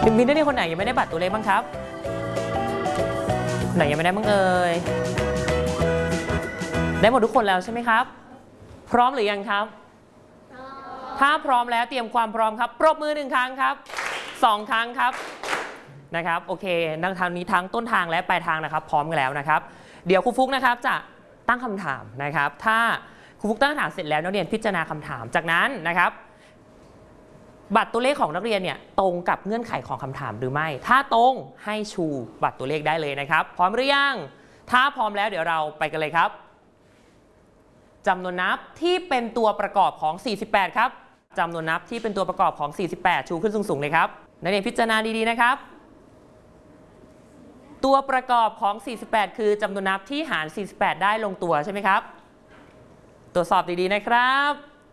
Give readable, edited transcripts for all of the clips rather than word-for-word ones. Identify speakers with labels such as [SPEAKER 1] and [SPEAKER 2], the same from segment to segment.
[SPEAKER 1] มีนักเรียนคนไหนยังไม่ได้บัตรตัวเลขบ้างครับไหนยังไม่ได้บ้างเอ่ยได้หมดทุกคนแล้วใช่ไหมครับพร้อมหรือยังครับถ้าพร้อมแล้วเตรียมความพร้อมครับปรบมือ1 ครั้งครับ2 ครั้งครับนะครับโอเคนักทางนี้ทั้งต้นทางและปลายทางนะครับพร้อมกันแล้วนะครับเดี๋ยวครูฟุกนะครับจะตั้งคำถามนะครับถ้าครูฟุกตั้งคำถามเสร็จแล้วนักเรียนพิจารณาคำถามจากนั้นนะครับบัตรตัวเลขของนักเรียนเนี่ยตรงกับเงื่อนไขของคำถามหรือไม่ถ้าตรงให้ชูบัตรตัวเลขได้เลยนะครับพร้อมหรือยังถ้าพร้อมแล้วเดี๋ยวเราไปกันเลยครับจำนวนนับที่เป็นตัวประกอบของ48ครับจำนวนนับที่เป็นตัวประกอบของ48ชูขึ้นสูงๆเลยครับนักเรียนพิจารณาดีๆนะครับตัวประกอบของ48คือจำนวนนับที่หาร48ได้ลงตัวใช่ไหมครับตรวจสอบดีๆนะครับ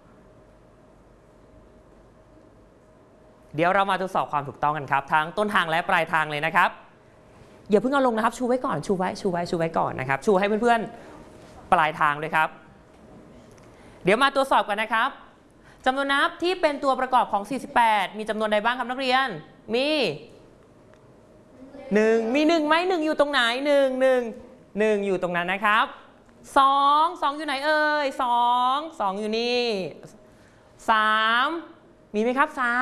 [SPEAKER 1] เดี๋ยวเรามาตรวจสอบความถูกต้องกันครับทั้งต้นทางและปลายทางเลยนะครับอย่าเพิ่งเอาลงนะครับชูไว้ก่อนชูไว้ก่อนนะครับชูให้เพื่อนๆปลายทางด้วยครับเดี๋ยวมาตรวจสอบกันนะครับจำนวนนับที่เป็นตัวประกอบของ48มีจำนวนใดบ้างครับนักเรียนมี1มี1ไหม1อยู่ตรงไหน1อยู่ตรงนั้นนะครับ2อยู่ไหนเอ่ย2อยู่นี่3มีไหมครับ3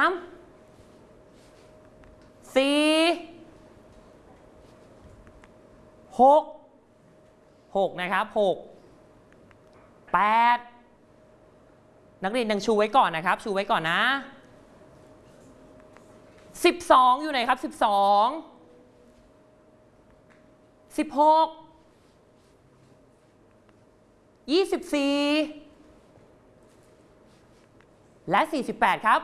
[SPEAKER 1] 4 6นะครับ6 8นักเรียนยังชูไว้ก่อนนะครับชูไว้ก่อนนะ12อยู่ไหนครับ12 16 24และ48ครับ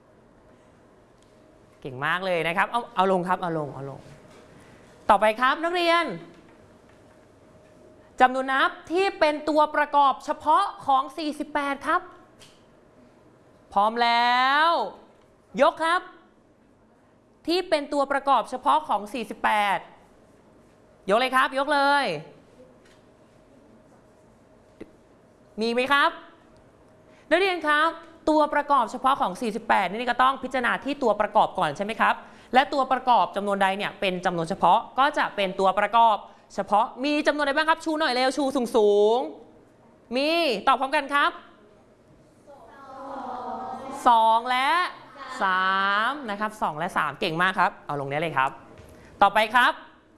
[SPEAKER 1] เก่งมากเลยนะครับเอาลงครับเอาลงต่อไปครับนักเรียนจำนวนนับที่เป็นตัวประกอบเฉพาะของ48ครับพร้อมแล้วยกครับที่เป็นตัวประกอบเฉพาะของ48ยกเลยครับยกเลยมีไหมครับนักเรียนครับตัวประกอบเฉพาะของ48นี่ก็ต้องพิจารณาที่ตัวประกอบก่อนใช่ไหมครับและตัวประกอบจำนวนใดเนี่ยเป็นจำนวนเฉพาะก็จะเป็นตัวประกอบเฉพาะมีจำนวนใดบ้างครับชูหน่อยเร็วชูสูงมีตอบพร้อมกันครับ2และ3นะครับ2และ3เก่งมากครับเอาลงนี้เลยครับต่อไปครับ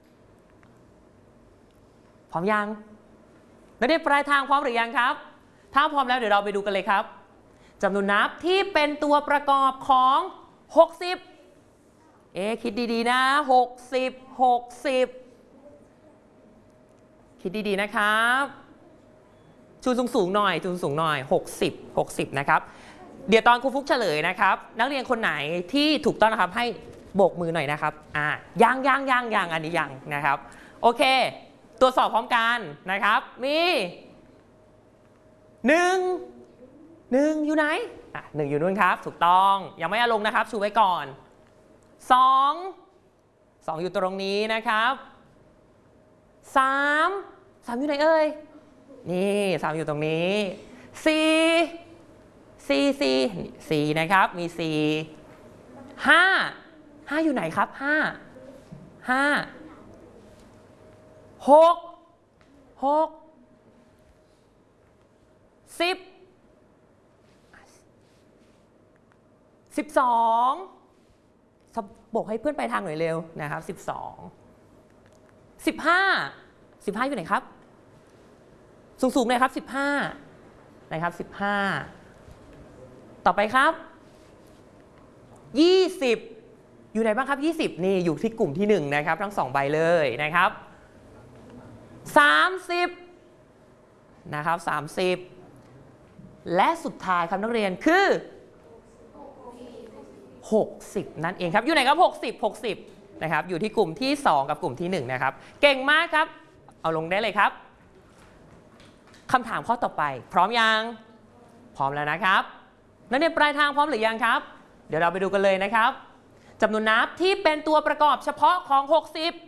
[SPEAKER 1] พร้อมยังนักเรียนปลายทางพร้อมหรือยังครับถ้าพร้อมแล้วเดี๋ยวเราไปดูกันเลยครับจำนวนนับที่เป็นตัวประกอบของ60คิดดีๆนะ60คิดดีๆนะครับชูสูงๆหน่อย60นะครับเดี๋ยวตอนครูฟุกเฉลยนะครับนักเรียนคนไหนที่ถูกต้องนะครับให้โบกมือหน่อยนะครับยังอันนี้ยังนะครับโอเคตรวจสอบพร้อมกันนะครับมี1อยู่ไหน1อยู่นู่นครับถูกต้องยังไม่เอาลงนะครับชูไว้ก่อน2อยู่ตรงนี้นะครับ3อยู่ไหนเอ่ยนี่3อยู่ตรงนี้4นะครับมี5อยู่ไหนครับ5 6 10 12บอกให้เพื่อนไปทางหน่อยเร็วนะครับ12 15อยู่ไหนครับสูงเลยครับ15นะครับ15ต่อไปครับ20อยู่ไหนบ้างครับ20นี่อยู่ที่กลุ่มที่1นะครับทั้ง2ใบเลยนะครับ30นะครับ30และสุดท้ายครับนักเรียนคือ60นั่นเองครับอยู่ไหนครับ60นะครับอยู่ที่กลุ่มที่2กับกลุ่มที่1นะครับเก่งมากครับเอาลงได้เลยครับคำถามข้อต่อไปพร้อมยังพร้อมแล้วนะครับนักเรียนปลายทางพร้อมหรือยังครับเดี๋ยวเราไปดูกันเลยนะครับจำนวนนับที่เป็นตัวประกอบเฉพาะของ60